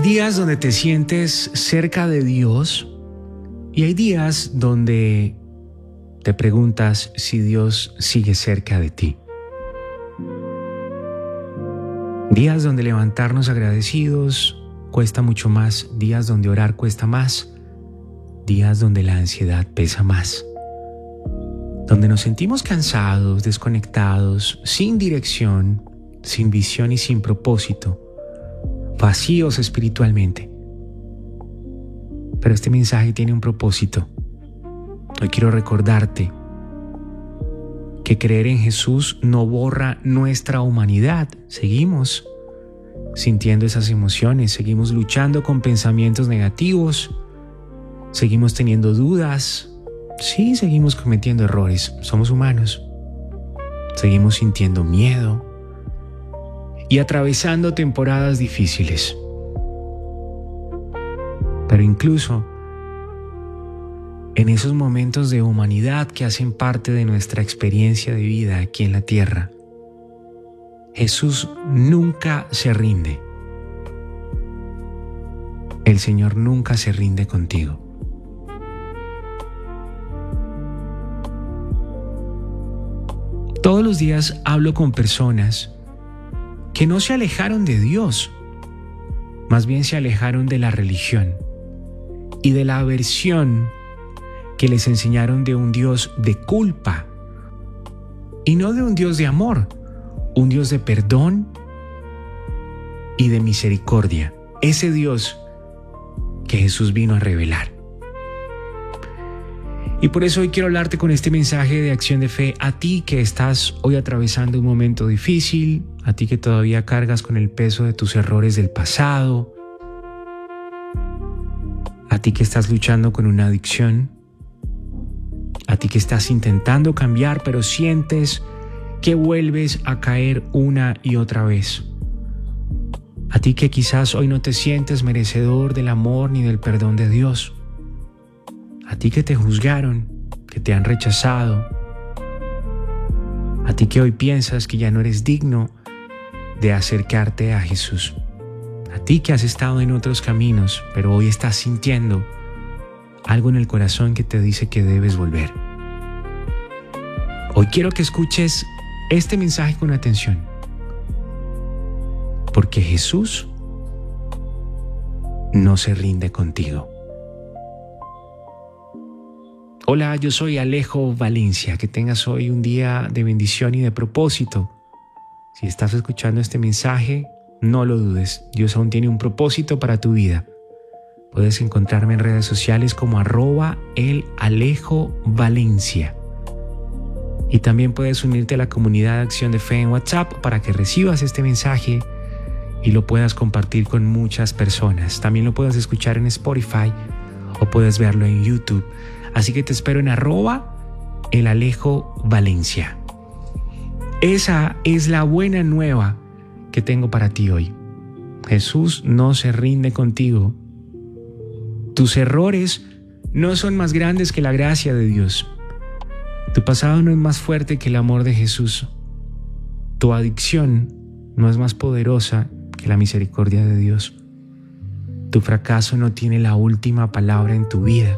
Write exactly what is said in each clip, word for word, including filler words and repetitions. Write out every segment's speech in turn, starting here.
días donde te sientes cerca de Dios y hay días donde te preguntas si Dios sigue cerca de ti. Días donde levantarnos agradecidos cuesta mucho más, días donde orar cuesta más, días donde la ansiedad pesa más, donde nos sentimos cansados, desconectados, sin dirección, sin visión y sin propósito, vacíos espiritualmente. Pero este mensaje tiene un propósito. Hoy quiero recordarte que creer en Jesús no borra nuestra humanidad. Seguimos sintiendo esas emociones, seguimos luchando con pensamientos negativos, seguimos teniendo dudas, sí, seguimos cometiendo errores, somos humanos, seguimos sintiendo miedo y atravesando temporadas difíciles. Pero incluso en esos momentos de humanidad que hacen parte de nuestra experiencia de vida aquí en la tierra, Jesús nunca se rinde. El Señor nunca se rinde contigo. Todos los días hablo con personas que no se alejaron de Dios, más bien se alejaron de la religión y de la versión que les enseñaron de un Dios de culpa y no de un Dios de amor, un Dios de perdón y de misericordia, ese Dios que Jesús vino a revelar. Y por eso hoy quiero hablarte con este mensaje de acción de fe a ti que estás hoy atravesando un momento difícil, a ti que todavía cargas con el peso de tus errores del pasado, a ti que estás luchando con una adicción, a ti que estás intentando cambiar pero sientes que vuelves a caer una y otra vez. A ti que quizás hoy no te sientes merecedor del amor ni del perdón de Dios. A ti que te juzgaron, que te han rechazado. A ti que hoy piensas que ya no eres digno de acercarte a Jesús. A ti que has estado en otros caminos, pero hoy estás sintiendo algo en el corazón que te dice que debes volver. Hoy quiero que escuches este mensaje con atención, porque Jesús no se rinde contigo. Hola, yo soy Alejo Valencia. Que tengas hoy un día de bendición y de propósito. Si estás escuchando este mensaje, no lo dudes. Dios aún tiene un propósito para tu vida. Puedes encontrarme en redes sociales como arroba el Alejo Valencia. Y también puedes unirte a la comunidad de Acción de Fe en WhatsApp para que recibas este mensaje y lo puedas compartir con muchas personas. También lo puedes escuchar en Spotify o puedes verlo en YouTube. Así que te espero en arroba el Alejo Valencia. Esa es la buena nueva que tengo para ti hoy. Jesús no se rinde contigo. Tus errores no son más grandes que la gracia de Dios. Tu pasado no es más fuerte que el amor de Jesús. Tu adicción no es más poderosa que la misericordia de Dios. Tu fracaso no tiene la última palabra en tu vida.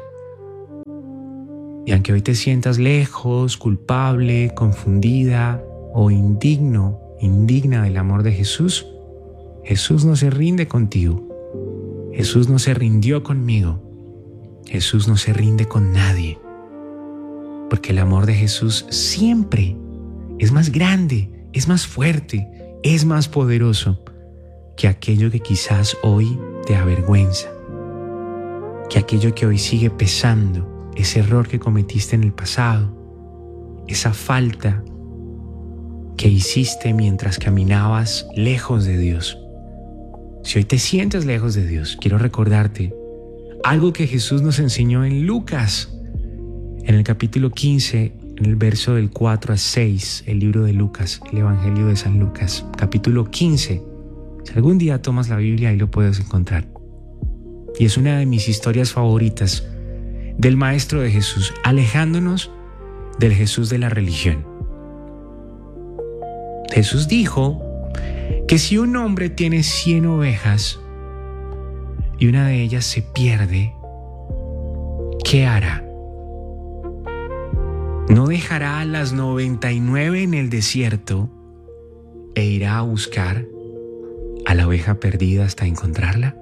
Y aunque hoy te sientas lejos, culpable, confundida o indigno, indigna del amor de Jesús, Jesús no se rinde contigo. Jesús no se rindió conmigo. Jesús no se rinde con nadie. Porque el amor de Jesús siempre es más grande, es más fuerte, es más poderoso que aquello que quizás hoy te avergüenza, que aquello que hoy sigue pesando, ese error que cometiste en el pasado, esa falta que hiciste mientras caminabas lejos de Dios. Si hoy te sientes lejos de Dios, quiero recordarte algo que Jesús nos enseñó en Lucas, en el capítulo quince, en el verso del cuatro al seis, el libro de Lucas, el Evangelio de San Lucas, capítulo quince. Si algún día tomas la Biblia, ahí lo puedes encontrar. Y es una de mis historias favoritas del Maestro de Jesús, alejándonos del Jesús de la religión. Jesús dijo que si un hombre tiene cien ovejas, y una de ellas se pierde, ¿qué hará? ¿No dejará a las noventa y nueve en el desierto e irá a buscar a la oveja perdida hasta encontrarla?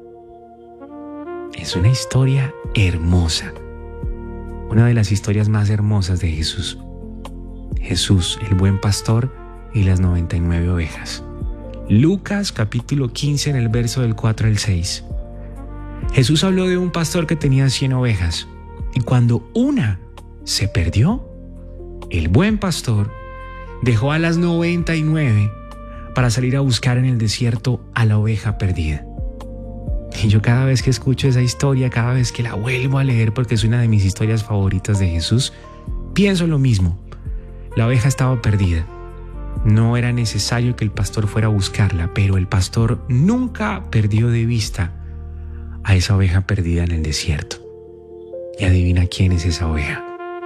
Es una historia hermosa, una de las historias más hermosas de Jesús. Jesús, el buen pastor, y las noventa y nueve ovejas. Lucas capítulo quince en el verso del cuatro al seis. Jesús habló de un pastor que tenía cien ovejas, y cuando una se perdió, el buen pastor dejó a las noventa y nueve para salir a buscar en el desierto a la oveja perdida. Y yo cada vez que escucho esa historia, cada vez que la vuelvo a leer porque es una de mis historias favoritas de Jesús, pienso lo mismo. La oveja estaba perdida. No era necesario que el pastor fuera a buscarla, pero el pastor nunca perdió de vista a esa oveja perdida en el desierto. Y adivina quién es esa oveja.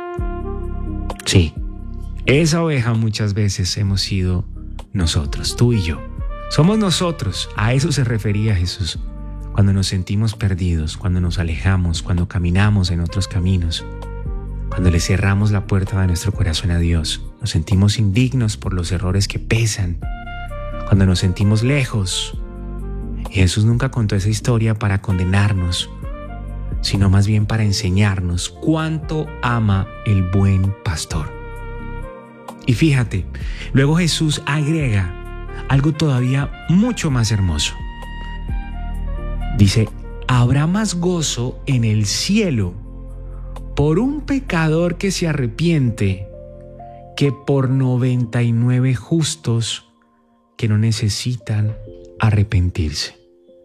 Sí, esa oveja muchas veces hemos sido nosotros, tú y yo. Somos nosotros, a eso se refería Jesús. Cuando nos sentimos perdidos, cuando nos alejamos, cuando caminamos en otros caminos, cuando le cerramos la puerta de nuestro corazón a Dios, nos sentimos indignos por los errores que pesan, cuando nos sentimos lejos. Y Jesús nunca contó esa historia para condenarnos, sino más bien para enseñarnos cuánto ama el buen pastor. Y fíjate, luego Jesús agrega algo todavía mucho más hermoso. Dice, habrá más gozo en el cielo por un pecador que se arrepiente que por noventa y nueve justos que no necesitan arrepentirse.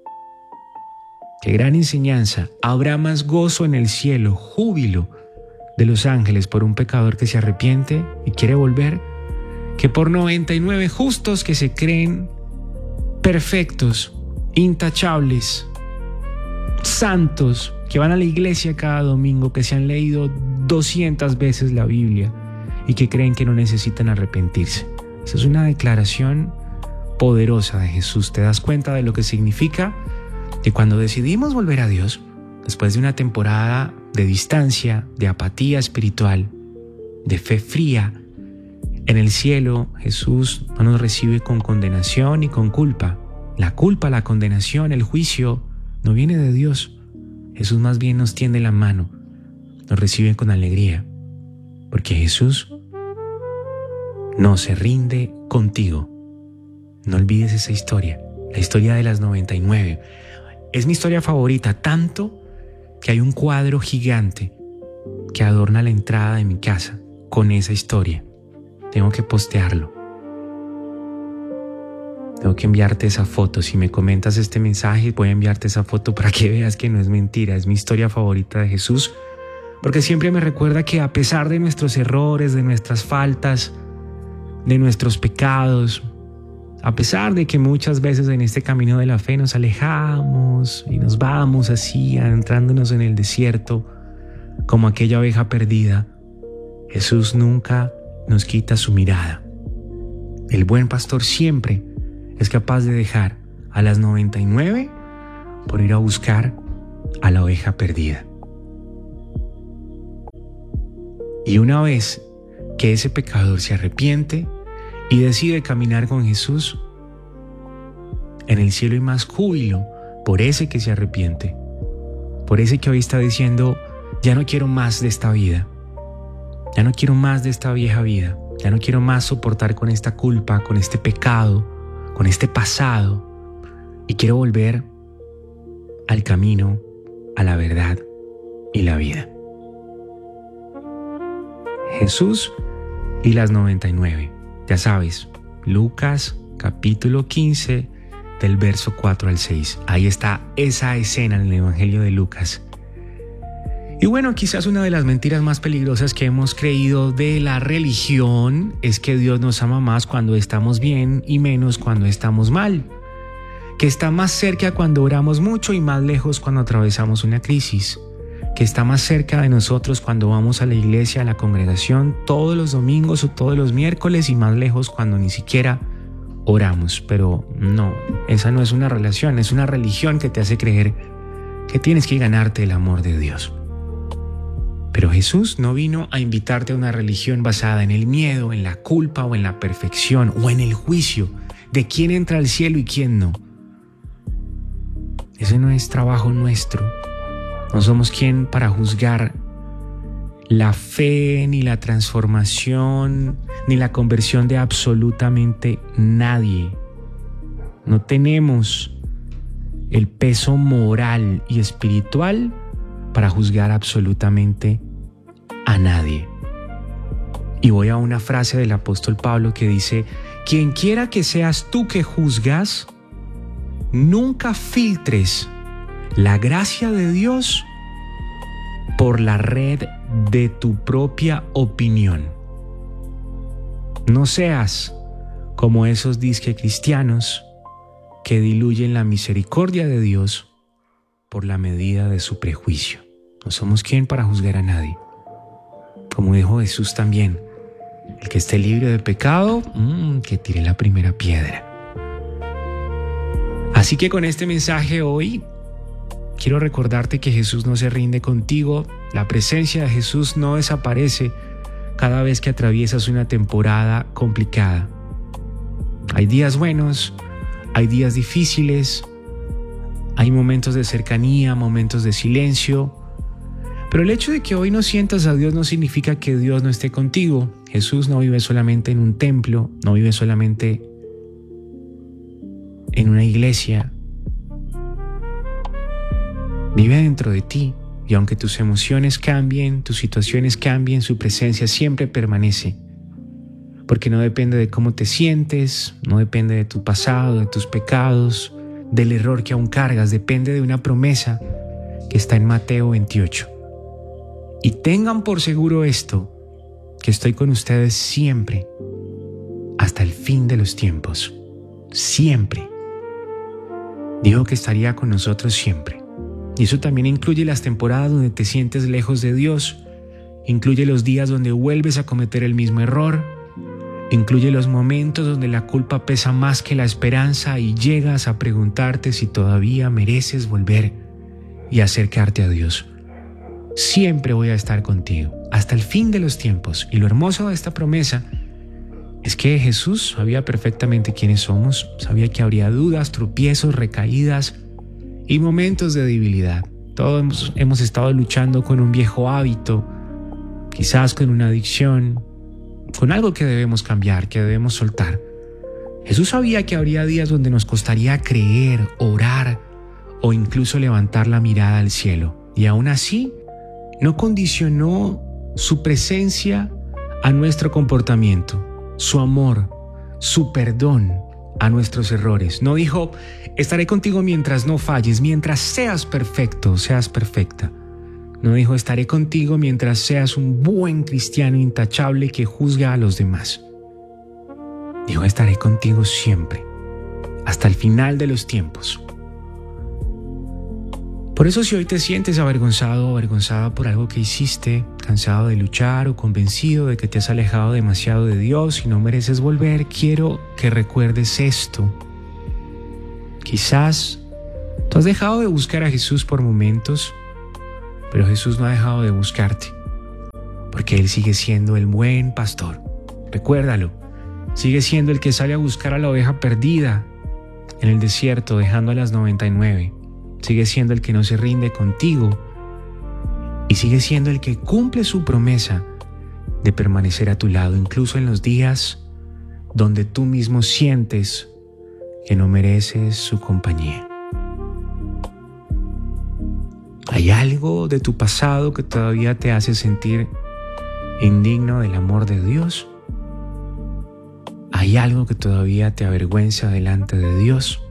Qué gran enseñanza. Habrá más gozo en el cielo, júbilo de los ángeles por un pecador que se arrepiente y quiere volver, que por noventa y nueve justos que se creen perfectos, intachables, santos, que van a la iglesia cada domingo, que se han leído doscientas veces la Biblia y que creen que no necesitan arrepentirse. Esa es una declaración poderosa de Jesús. ¿Te das cuenta de lo que significa? Que cuando decidimos volver a Dios, después de una temporada de distancia, de apatía espiritual, de fe fría, en el cielo Jesús no nos recibe con condenación ni con culpa. La culpa, la condenación, el juicio no viene de Dios. Jesús más bien nos tiende la mano, nos recibe con alegría, porque Jesús no se rinde contigo. No olvides esa historia, la historia de las noventa y nueve. Es mi historia favorita, tanto que hay un cuadro gigante que adorna la entrada de mi casa con esa historia. Tengo que postearlo. Tengo que enviarte esa foto. Si me comentas este mensaje, voy a enviarte esa foto para que veas que no es mentira. Es mi historia favorita de Jesús, porque siempre me recuerda que a pesar de nuestros errores, de nuestras faltas, de nuestros pecados, a pesar de que muchas veces en este camino de la fe nos alejamos y nos vamos así, adentrándonos en el desierto, como aquella oveja perdida, Jesús nunca nos quita su mirada. El buen pastor siempre es capaz de dejar a las noventa y nueve por ir a buscar a la oveja perdida. Y una vez que ese pecador se arrepiente y decide caminar con Jesús, en el cielo hay más júbilo por ese que se arrepiente, por ese que hoy está diciendo, ya no quiero más de esta vida, ya no quiero más de esta vieja vida, ya no quiero más soportar con esta culpa, con este pecado, con este pasado, y quiero volver al camino, a la verdad y la vida. Jesús y las noventa y nueve. Ya sabes, Lucas capítulo quince del verso cuatro al seis. Ahí está esa escena en el Evangelio de Lucas. Y bueno, quizás una de las mentiras más peligrosas que hemos creído de la religión es que Dios nos ama más cuando estamos bien y menos cuando estamos mal. Que está más cerca cuando oramos mucho y más lejos cuando atravesamos una crisis. Que está más cerca de nosotros cuando vamos a la iglesia, a la congregación todos los domingos o todos los miércoles y más lejos cuando ni siquiera oramos. Pero no, esa no es una relación, es una religión que te hace creer que tienes que ganarte el amor de Dios. Pero Jesús no vino a invitarte a una religión basada en el miedo, en la culpa o en la perfección o en el juicio de quién entra al cielo y quién no. Ese no es trabajo nuestro. No somos quien para juzgar la fe, ni la transformación, ni la conversión de absolutamente nadie. No tenemos el peso moral y espiritual para juzgar absolutamente a nadie. Y voy a una frase del apóstol Pablo que dice: quien quiera que seas tú que juzgas, nunca filtres la gracia de Dios por la red de tu propia opinión. No seas como esos disque cristianos que diluyen la misericordia de Dios por la medida de su prejuicio. No somos quien para juzgar a nadie. Como dijo Jesús también, el que esté libre de pecado, mmm, que tire la primera piedra. Así que con este mensaje hoy quiero recordarte que Jesús no se rinde contigo. La presencia de Jesús no desaparece cada vez que atraviesas una temporada complicada. Hay días buenos, hay días difíciles, hay momentos de cercanía, momentos de silencio. Pero el hecho de que hoy no sientas a Dios no significa que Dios no esté contigo. Jesús no vive solamente en un templo, no vive solamente en una iglesia. Vive dentro de ti, y aunque tus emociones cambien, tus situaciones cambien, su presencia siempre permanece. Porque no depende de cómo te sientes, no depende de tu pasado, de tus pecados, del error que aún cargas, depende de una promesa que está en Mateo veintiocho. Y tengan por seguro esto, que estoy con ustedes siempre, hasta el fin de los tiempos. Siempre. Dijo que estaría con nosotros siempre. Y eso también incluye las temporadas donde te sientes lejos de Dios, incluye los días donde vuelves a cometer el mismo error, incluye los momentos donde la culpa pesa más que la esperanza y llegas a preguntarte si todavía mereces volver y acercarte a Dios. Siempre voy a estar contigo, hasta el fin de los tiempos. Y lo hermoso de esta promesa es que Jesús sabía perfectamente quiénes somos, sabía que habría dudas, tropiezos, recaídas y momentos de debilidad. Todos hemos, hemos estado luchando con un viejo hábito, quizás con una adicción, con algo que debemos cambiar, que debemos soltar. Jesús sabía que habría días donde nos costaría creer, orar o incluso levantar la mirada al cielo. Y aún así, no condicionó su presencia a nuestro comportamiento, su amor, su perdón a nuestros errores. No dijo: estaré contigo mientras no falles, mientras seas perfecto, seas perfecta. No dijo: estaré contigo mientras seas un buen cristiano intachable que juzga a los demás. Dijo: estaré contigo siempre, hasta el final de los tiempos. Por eso, si hoy te sientes avergonzado o avergonzada por algo que hiciste, cansado de luchar o convencido de que te has alejado demasiado de Dios y no mereces volver, quiero que recuerdes esto. Quizás tú has dejado de buscar a Jesús por momentos, pero Jesús no ha dejado de buscarte, porque Él sigue siendo el buen pastor. Recuérdalo, sigue siendo el que sale a buscar a la oveja perdida en el desierto, dejando a las noventa y nueve. Sigue siendo el que no se rinde contigo y sigue siendo el que cumple su promesa de permanecer a tu lado, incluso en los días donde tú mismo sientes que no mereces su compañía. ¿Hay algo de tu pasado que todavía te hace sentir indigno del amor de Dios? ¿Hay algo que todavía te avergüenza delante de Dios?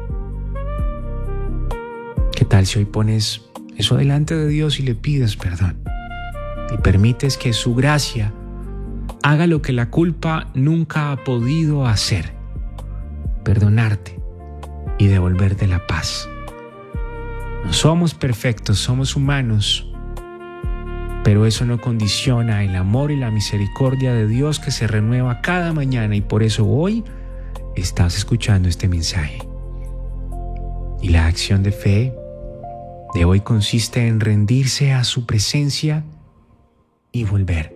¿Qué tal si hoy pones eso delante de Dios y le pides perdón? Y permites que su gracia haga lo que la culpa nunca ha podido hacer: perdonarte y devolverte la paz. No somos perfectos, somos humanos, pero eso no condiciona el amor y la misericordia de Dios que se renueva cada mañana, y por eso hoy estás escuchando este mensaje. Y la acción de fe de hoy consiste en rendirse a su presencia y volver.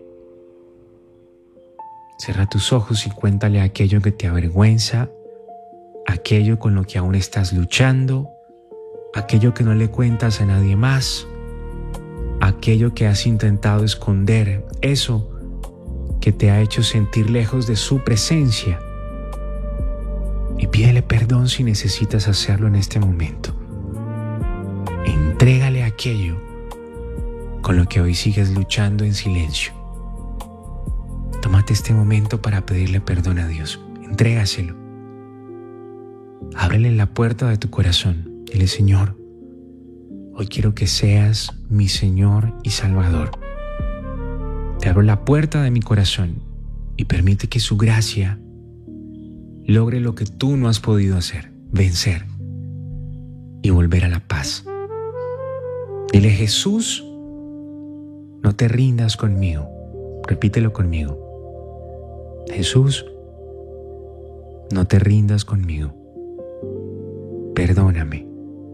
Cierra tus ojos y cuéntale aquello que te avergüenza, aquello con lo que aún estás luchando, aquello que no le cuentas a nadie más, aquello que has intentado esconder, eso que te ha hecho sentir lejos de su presencia. Y pídele perdón si necesitas hacerlo en este momento. Entrégale aquello con lo que hoy sigues luchando en silencio. Tómate este momento para pedirle perdón a Dios. Entrégaselo. Ábrele la puerta de tu corazón. Dile: Señor, hoy quiero que seas mi Señor y Salvador. Te abro la puerta de mi corazón y permite que su gracia logre lo que tú no has podido hacer: vencer y volver a la paz. Dile: Jesús, no te rindas conmigo. Repítelo conmigo. Jesús, no te rindas conmigo. Perdóname.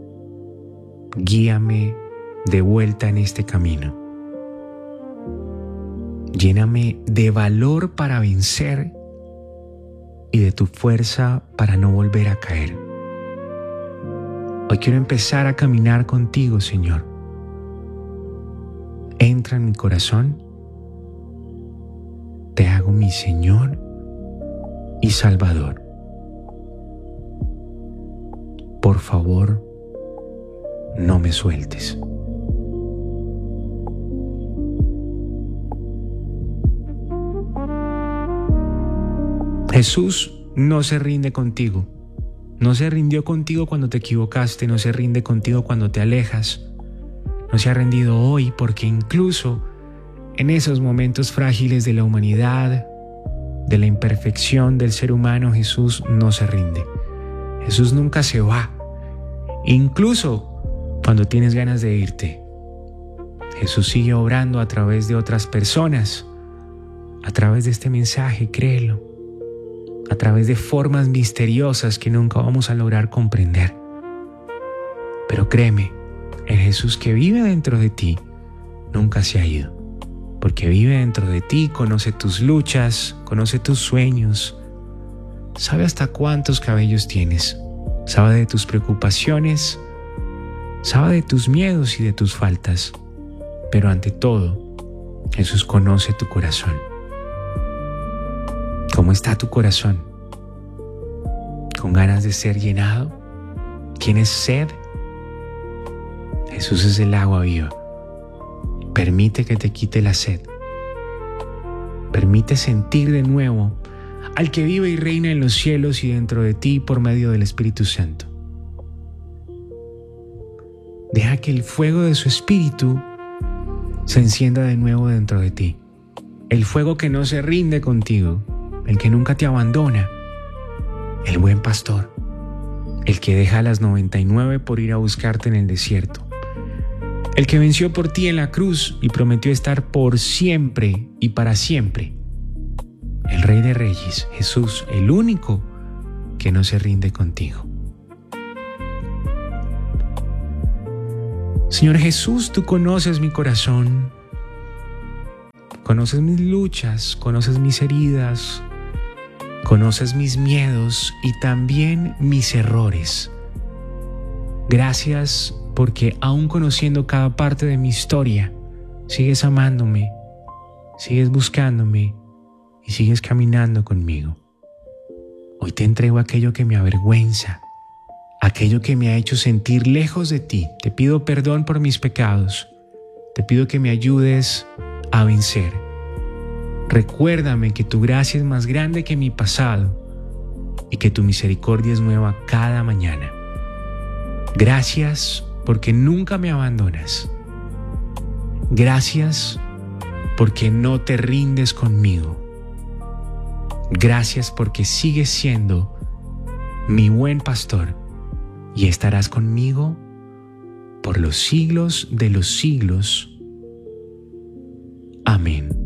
Guíame de vuelta en este camino. Lléname de valor para vencer y de tu fuerza para no volver a caer. Hoy quiero empezar a caminar contigo, Señor. Entra en mi corazón. Te hago mi Señor y Salvador. Por favor, no me sueltes. Jesús no se rinde contigo. No se rindió contigo cuando te equivocaste, no se rinde contigo cuando te alejas. No se ha rendido hoy, porque incluso en esos momentos frágiles de la humanidad, de la imperfección del ser humano, Jesús no se rinde. Jesús nunca se va, incluso cuando tienes ganas de irte. Jesús sigue obrando a través de otras personas, a través de este mensaje, créelo, a través de formas misteriosas que nunca vamos a lograr comprender. Pero créeme, el Jesús que vive dentro de ti nunca se ha ido, porque vive dentro de ti, conoce tus luchas, conoce tus sueños, sabe hasta cuántos cabellos tienes, sabe de tus preocupaciones, sabe de tus miedos y de tus faltas, pero ante todo, Jesús conoce tu corazón. ¿Cómo está tu corazón? ¿Con ganas de ser llenado? ¿Tienes sed? Jesús es el agua viva. Permite que te quite la sed. Permite sentir de nuevo al que vive y reina en los cielos y dentro de ti por medio del Espíritu Santo. Deja que el fuego de su Espíritu se encienda de nuevo dentro de ti. El fuego que no se rinde contigo, el que nunca te abandona, el buen pastor, el que deja las noventa y nueve por ir a buscarte en el desierto, el que venció por ti en la cruz y prometió estar por siempre y para siempre. El Rey de Reyes, Jesús, el único que no se rinde contigo. Señor Jesús, tú conoces mi corazón, conoces mis luchas, conoces mis heridas, conoces mis miedos y también mis errores. Gracias porque aún conociendo cada parte de mi historia, sigues amándome, sigues buscándome y sigues caminando conmigo. Hoy te entrego aquello que me avergüenza, aquello que me ha hecho sentir lejos de ti. Te pido perdón por mis pecados. Te pido que me ayudes a vencer. Recuérdame que tu gracia es más grande que mi pasado y que tu misericordia es nueva cada mañana. Gracias porque nunca me abandonas. Gracias porque no te rindes conmigo. Gracias porque sigues siendo mi buen pastor y estarás conmigo por los siglos de los siglos. Amén.